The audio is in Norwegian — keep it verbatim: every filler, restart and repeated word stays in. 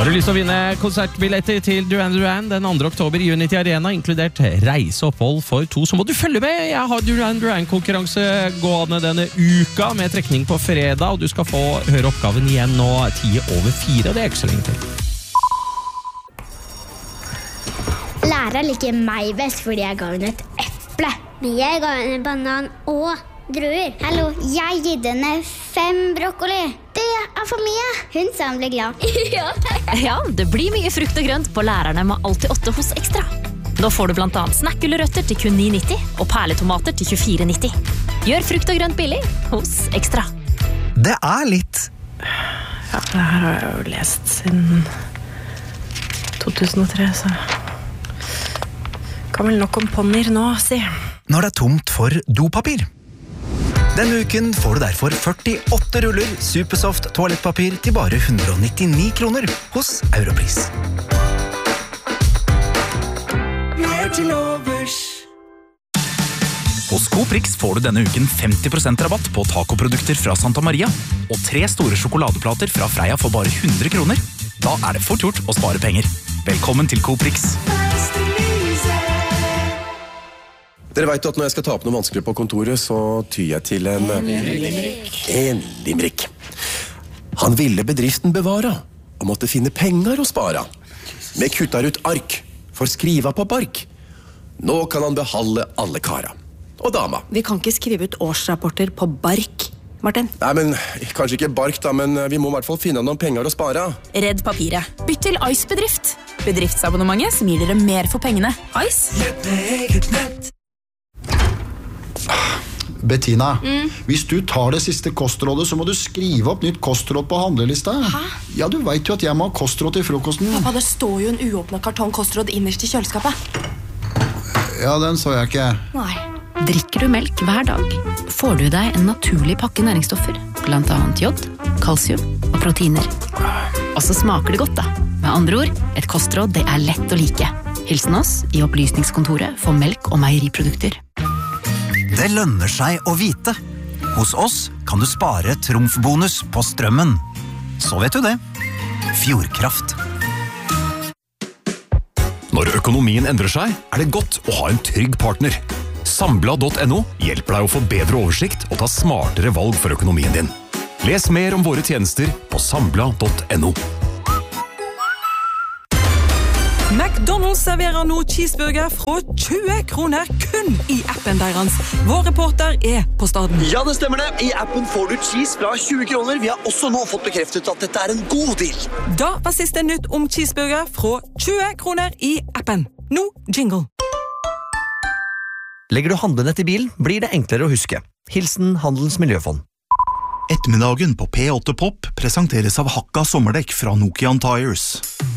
Har du lyst til å vinne konsertbilletter til Duran Duran den andre oktober i Unity Arena, inkludert reiseopphold for to, så må du følge med. Jeg har Duran Duran-konkurranse gående denne uka med trekning på fredag, og du skal få høre oppgaven igjen nå ti over fire, og det er ikke så lenge til. Læreren liker meg best fordi jeg ga henne et eple. Men jeg ga henne banan og druer. Hallo, jeg gitt henne fem brokkoli. Det er for mye. Hun sa hun ble glad. Ja. Ja, det blir mye frukt og grønt på lærerne med alltid åtte hos Ekstra. Nå får du blant annet snakkgulrøtter til kun ni nitti og perletomater til tjuefire nitti. Gjør frukt og grønt billig hos Ekstra. Det er litt. Ja, det her har jeg jo lest siden to tusen og tre, så kan vel nok om ponnier nå, si. Når det er tomt for dopapir. Denne uken får du derfor førtiåtte ruller Supersoft toalettpapir til bare hundre og nittini kroner hos Europris. Hos Coprix får du denne uken femti prosent rabatt på tacoprodukter fra Santa Maria og tre store sjokoladeplater fra Freia for bare hundre kroner. Da er det fort gjort å spare penger. Velkommen til Coprix. Dere vet at når jeg skal ta opp noe vanskelig på kontoret, så tyr jeg til en... En limerick. En limerick. Han ville bedriften bevara, og måtte finne penger å spara. Med kuttar ut ark, for skriva på bark. Nå kan han behalde alle kara. Og dama. Vi kan ikke skrive ut årsrapporter på bark, Martin. Nei, men kanskje ikke bark da, men vi må i hvert fall finne noen penger å spara. Redd papiret. Bytt til Ice Bedrift. Bedriftsabonnementet som gir dere mer for pengene. Ice. Lett med eget nett. Bettina, mm. hvis du tar det siste kostrådet, så må du skrive opp nytt kostråd på handlelista. Hæ? Ja, du vet jo at jeg må ha kostråd til frokosten. Pappa, det står jo en uåpnet kartong kostråd innerst i kjøleskapet. Ja, den så jeg ikke. Nei. Drikker du melk hver dag, får du deg en naturlig pakke næringsstoffer, blant annet jod, kalsium og proteiner. Og så smaker det godt da. Med andre ord, et kostråd det er lett å like. Hilsen oss i Opplysningskontoret for melk og meieriprodukter. Det lønner seg å vite. Hos oss kan du spare trumfbonus på strømmen. Så vet du det. Fjordkraft. Når økonomien endrer seg, er det godt å ha en trygg partner. Sambla punktum no hjelper deg å få bedre oversikt og ta smartere valg for økonomien din. Les mer om våre tjenester på sambla punktum no. McDonald's serverer nå cheeseburger fra tjue kroner kun i appen deres. Vår reporter er på staden. Ja, det stemmer det. I appen får du cheese fra tjue kroner. Vi har også nå fått bekreftet at dette er en god deal. Da var siste nytt om cheeseburger fra tjue kroner i appen. Nå jingle. Legger du handlenett i bilen, blir det enklere å huske. Hilsen Handelens Miljøfond. Ettermiddagen på P åtte Pop presenteres av Hakka sommerdekk fra Nokian Tires.